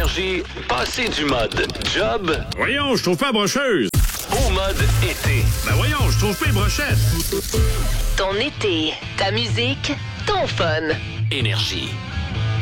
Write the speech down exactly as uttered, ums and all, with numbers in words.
Énergie, passez du mode job Voyons, je trouve pas brocheuse. au mode été. Ben voyons, je trouve pas les brochettes. Ton été, ta musique, ton fun. Énergie.